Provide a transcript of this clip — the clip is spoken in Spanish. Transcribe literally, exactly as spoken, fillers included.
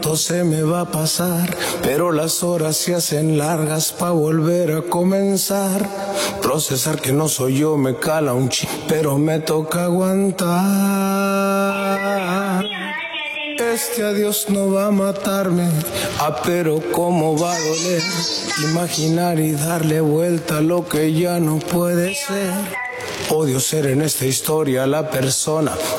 Todo se me va a pasar, pero las horas se hacen largas pa' volver a comenzar. Procesar que no soy yo me cala un chi, pero me toca aguantar. Este adiós no va a matarme, ah, pero cómo va a doler. Imaginar y darle vuelta a lo que ya no puede ser. Odio ser en esta historia la persona